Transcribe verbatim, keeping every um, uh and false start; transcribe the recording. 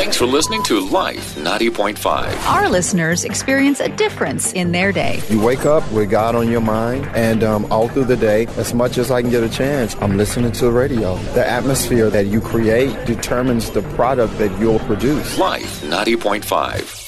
Thanks for listening to Life ninety point five. Our listeners experience a difference in their day. You wake up with God on your mind, and um, all through the day, as much as I can get a chance, I'm listening to the radio. The atmosphere that you create determines the product that you'll produce. Life ninety point five.